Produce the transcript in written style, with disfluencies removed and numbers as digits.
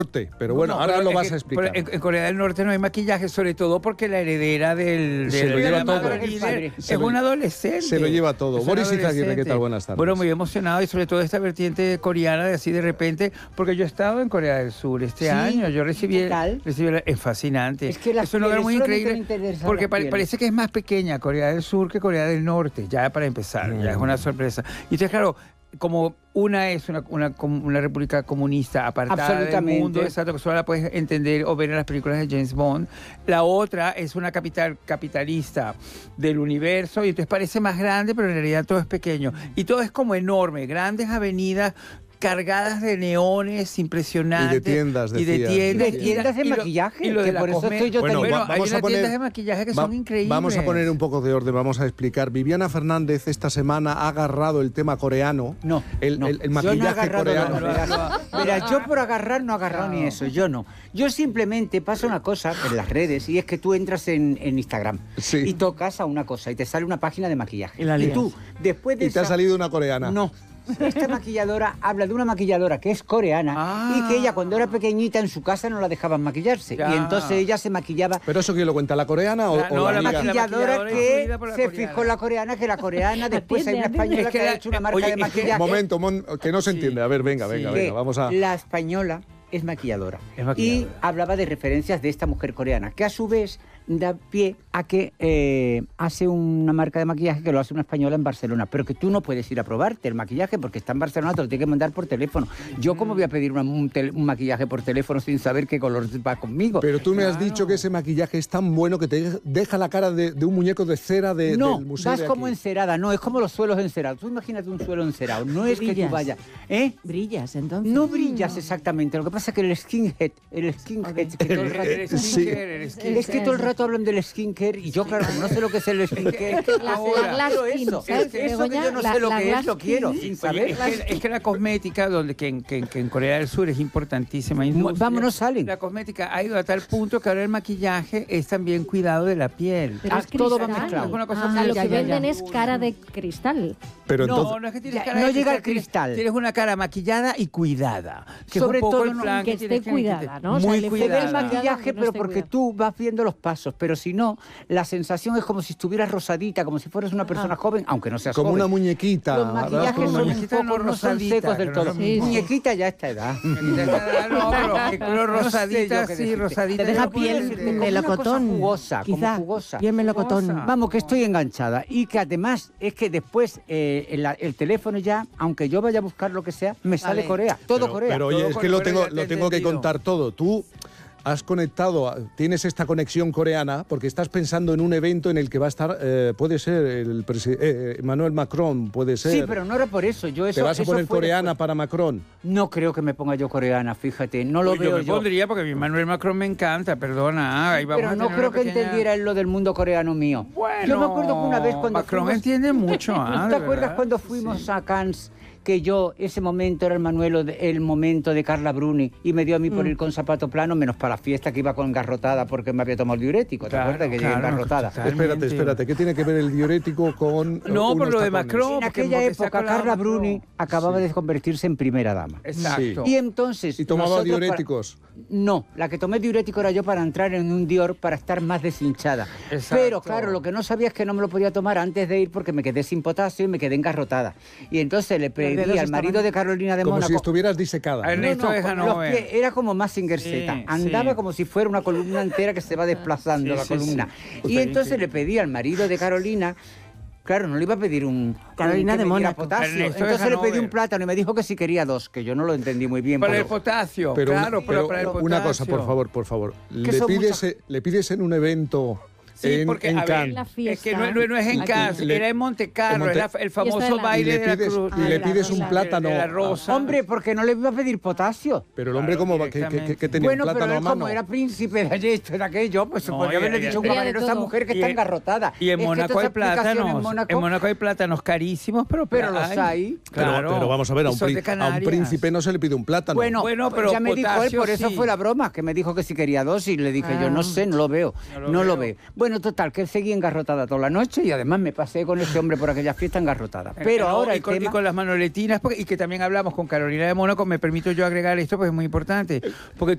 Pero bueno, ahora lo vas a Pero explicar. en Corea del Norte no hay maquillaje, sobre todo porque la heredera Se lo lleva todo. es un adolescente. Se lo lleva todo. Es un Boris Izaguirre, ¿qué adolescente. tal? Buenas tardes. Bueno, muy emocionado y sobre todo esta vertiente coreana de así de repente, porque yo he estado en Corea del Sur este año, yo recibí... ¿Qué tal? es fascinante. Es que las es un lugar pieles, muy solamente increíble me interesan porque las pieles. parece que es más pequeña Corea del Sur que Corea del Norte, ya para empezar, ya es una sorpresa. Y entonces, claro, como una es una república comunista apartada del Absolutamente. mundo, exacto, que solo la puedes entender o ver en las películas de James Bond. La otra es una capital capitalista del universo y entonces parece más grande, pero en realidad todo es pequeño. Y todo es como enorme, grandes avenidas cargadas de neones impresionantes. Y de tiendas, Y de decías. tiendas. De tiendas de maquillaje, Y lo de que la por eso cosme- estoy yo Bueno, teniendo... hay unas tiendas de maquillaje que son increíbles. Vamos a poner un poco de orden, vamos a explicar. Viviana Fernández esta semana ha agarrado el tema coreano. No, el no. maquillaje Yo no he agarrado coreano. nada. Verás, yo por agarrar no he agarrado ni eso, yo no. Yo simplemente pasa una cosa en las redes y es que tú entras en Instagram Sí. y tocas a una cosa y te sale una página de maquillaje. Y la lías. tú, después de Y te ha esa- salido una coreana. No. Esta maquilladora habla de una maquilladora que es coreana y que ella cuando era pequeñita en su casa no la dejaban maquillarse. Ya. Y entonces ella se maquillaba. ¿Pero eso quién lo cuenta? ¿La coreana o, No, o la amiga? Maquilladora maquilladora que influida por la se coreana. fijó en la coreana, que la coreana después hay una española que ha hecho una marca oye, de es que- maquillaje. Momento, que no se entiende. A ver, venga, Sí. venga, vamos a... La española es maquilladora. Es maquilladora. Y hablaba de referencias de esta mujer coreana, que a su vez da pie a que hace una marca de maquillaje que lo hace una española en Barcelona, pero que tú no puedes ir a probarte el maquillaje porque está en Barcelona, te lo tiene que mandar por teléfono. Yo cómo voy a pedir un maquillaje por teléfono sin saber qué color va conmigo. Pero tú me has dicho que ese maquillaje es tan bueno que te deja la cara de un muñeco de cera no, del museo vas de como aquí. encerada, no, es como los suelos encerados. Tú imagínate un suelo encerado, no es que tú Brillas. vayas... ¿Eh? Brillas, entonces. No brillas exactamente, lo que pasa es que el skinhead, que todo el rato... El skincare, el skincare. Es que todo el rato hablan del skincare y yo, claro, como no sé lo que es el skincare, La glass quiero skin, eso. ¿sabes, Eso que Begoña? yo no La- sé lo la que es, glass lo quiero, skin. sin Oye, saber. es que la cosmética, que en Corea del Sur es importantísima industria. Vámonos, salen. La cosmética ha ido a tal punto que ahora el maquillaje es también cuidado de la piel. Pero es todo va cristal. mezclado. Es una cosa Ah, muy- lo ya, que ya, venden ya. es cara de cristal. Pero No, entonces... no es que tienes Ya, cara no de llega al tienes- cristal. Tienes una cara maquillada y cuidada. Que Sobre es un poco todo el no- plan que tienes esté cuidada, ¿no? O sea, Muy le Se ve el cuidada. cuidada. maquillaje, que no pero esté porque cuidado. tú vas viendo los pasos, pero si no, la sensación es como si estuvieras rosadita, como si fueras una persona joven, aunque no seas Como joven. una muñequita. Los ¿verdad? maquillajes Como una son un muñequita, poco, no no son rosadita, secos del que todo. no- Sí, sí. Muñequita ya a esta edad. No, pero rosadita, yo qué sí, decirte. rosadita. Te deja no puedo piel decirte. como una melocotón. cosa jugosa, como quizá. jugosa. Piel melocotón. Jugosa. Vamos, que estoy enganchada. Y que además es que después el teléfono ya, aunque yo vaya a buscar lo que sea, me sale Corea. Todo Corea. Pero oye, Todo es con que lo Corea, tengo, ya te lo he tengo que entendido. contar todo. Tú has conectado, tienes esta conexión coreana porque estás pensando en un evento en el que va a estar, puede ser Emmanuel Macron, puede ser. Sí, pero no era por eso. Yo eso, ¿Te vas a eso poner fue coreana después. para Macron? No creo que me ponga yo coreana, fíjate. No lo Yo veo me yo. pondría porque mi Manuel Macron me encanta, perdona. Ahí vamos Pero a no tener creo una que pequeña- entendiera él lo del mundo coreano mío. Bueno, Yo me acuerdo que una vez cuando Macron fuimos... entiende mucho, ¿No ¿ah? te de acuerdas verdad? cuando fuimos a Cannes? Que yo, ese momento era el momento de Carla Bruni y me dio a mí por ir con zapato plano, menos para la fiesta que iba con engarrotada porque me había tomado el diurético. ¿Te Claro, acuerdas que llegué claro, engarrotada? totalmente. Espérate, ¿qué tiene que ver el diurético con No, por unos lo de tacones? Macron. En porque- aquella porque se ha época colado Carla Macron. Bruni acababa de convertirse en primera dama. Exacto. Y entonces... ¿Y tomaba nosotros diuréticos? No, la que tomé diurético era yo para entrar en un Dior para estar más deshinchada. Exacto. Pero claro, lo que no sabía es que no me lo podía tomar antes de ir porque me quedé sin potasio y me quedé engarrotada. Y entonces le pedí dedos al marido estaban- de Carolina de Como Mónaco... si estuvieras disecada. A ¿no? Ernesto de con los Hanover. pies, era como Mazinger Z. Sí, Andaba sí. como si fuera una columna entera que se va desplazando Sí, la sí, columna. sí. Y entonces le pedí al marido de Carolina. Claro, no le iba a pedir Carolina que de me diera Mónaco. potasio. Ernesto de Entonces le pedí Hanover. un plátano y me dijo que si quería dos, que yo no lo entendí muy bien. Para el pero- potasio, Pero, claro, pero para el potasio. una cosa, por favor. Que son Le pides en un evento Sí, en, porque, en a ver, Cannes. La es fiesta. que no es en Aquí. Cannes, Le- era en Monte Carlo, en Monte- era el famoso Fiesta de la- baile Y le de la pides- cruz. y le la pides un rosa. plátano. De la rosa. Hombre, porque no le iba a pedir potasio. Pero el hombre, Claro, ¿cómo va? ¿Que directamente. tenía Bueno, un pero plátano a él mano? como era príncipe de esto, de aquello, pues se No, podría y- haberle y- dicho un y- camarero a esa todo. mujer que Y está en- engarrotada. Y en Es que Mónaco toda hay esa explicación plátanos. En Mónaco hay plátanos carísimos, pero los hay. Claro. Pero vamos a ver, a Y un, son de a un Canarias. príncipe no se le pide un plátano. Bueno, Bueno, pero ya me dijo él, potasio por eso sí. fue la broma, que me dijo que si quería dos y le dije yo, Ah. no sé, no lo veo, No no lo lo veo. veo. Bueno, total, que seguí engarrotada toda la noche y además me pasé con ese hombre por aquella fiesta engarrotada. Pero No, ahora y el con, tema... y con las manoletinas, y que también hablamos con Carolina de Mónaco, me permito yo agregar esto, pues es muy importante. Porque